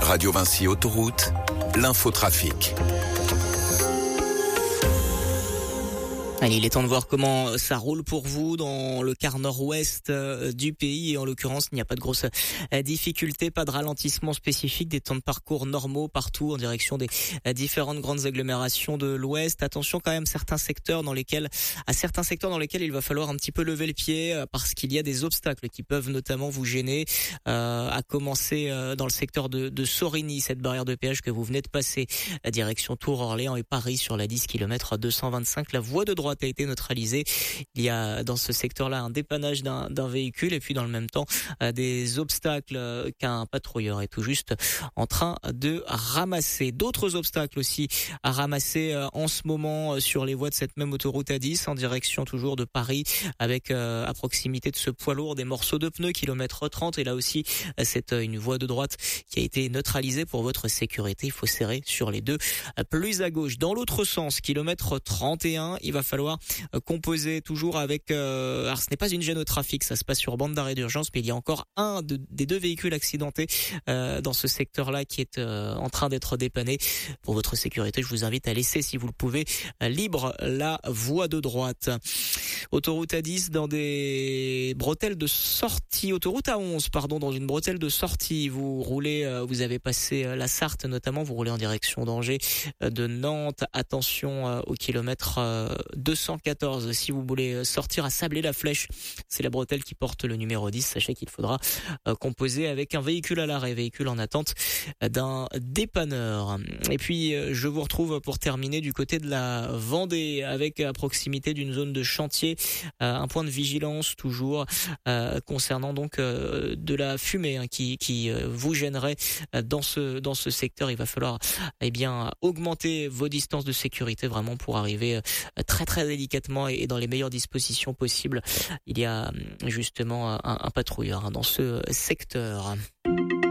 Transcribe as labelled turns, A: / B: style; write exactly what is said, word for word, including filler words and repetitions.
A: Radio Vinci Autoroute, l'infotrafic.
B: Allez, il est temps de voir comment ça roule pour vous dans le quart nord-ouest du pays. Et en l'occurrence, il n'y a pas de grosses difficultés, pas de ralentissement spécifique, des temps de parcours normaux partout en direction des différentes grandes agglomérations de l'ouest. Attention quand même, certains secteurs dans lesquels, à certains secteurs dans lesquels il va falloir un petit peu lever le pied parce qu'il y a des obstacles qui peuvent notamment vous gêner. Euh, à commencer euh, dans le secteur de, de Sorigny, cette barrière de péage que vous venez de passer, à direction Tours, Orléans et Paris sur la dix kilomètres deux cent vingt-cinq. La voie de droite a été neutralisée. Il y a dans ce secteur-là un dépannage d'un, d'un véhicule et puis dans le même temps euh, des obstacles euh, qu'un patrouilleur est tout juste en train de ramasser. D'autres obstacles aussi à ramasser euh, en ce moment euh, sur les voies de cette même autoroute A dix en direction toujours de Paris avec euh, à proximité de ce poids lourd des morceaux de pneus kilomètre trente et là aussi euh, c'est euh, une voie de droite qui a été neutralisée pour votre sécurité. Il faut serrer sur les deux euh, plus à gauche. Dans l'autre sens, kilomètre trente et un, il va falloir composer toujours avec euh, alors ce n'est pas une gêne au trafic, ça se passe sur bande d'arrêt d'urgence, mais il y a encore un de, des deux véhicules accidentés euh, dans ce secteur-là qui est euh, en train d'être dépanné. Pour votre sécurité, je vous invite à laisser, si vous le pouvez, libre la voie de droite. Autoroute A dix dans des bretelles de sortie, autoroute A onze, pardon, dans une bretelle de sortie. Vous roulez, euh, vous avez passé euh, la Sarthe notamment, vous roulez en direction d'Angers, euh, de Nantes. Attention euh, au kilomètre euh, deux cent quatorze. Si vous voulez sortir à Sablé-la-Flèche, c'est la bretelle qui porte le numéro dix. Sachez qu'il faudra euh, composer avec un véhicule à l'arrêt, véhicule en attente d'un dépanneur. Et puis, euh, je vous retrouve pour terminer du côté de la Vendée avec à proximité d'une zone de chantier, euh, un point de vigilance toujours euh, concernant donc euh, de la fumée hein, qui, qui euh, vous gênerait dans ce dans ce secteur. Il va falloir eh bien augmenter vos distances de sécurité vraiment pour arriver euh, très très délicatement et dans les meilleures dispositions possibles. Il y a justement un, un patrouilleur dans ce secteur.